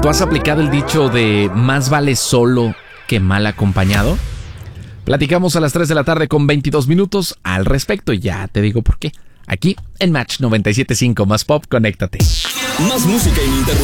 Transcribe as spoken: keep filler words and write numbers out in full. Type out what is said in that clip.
¿Tú has aplicado el dicho de más vale solo que mal acompañado? Platicamos a las tres de la tarde con veintidós minutos al respecto y ya te digo por qué. Aquí en Match noventa y siete punto cinco más Pop, conéctate. Más música ininterrumpida.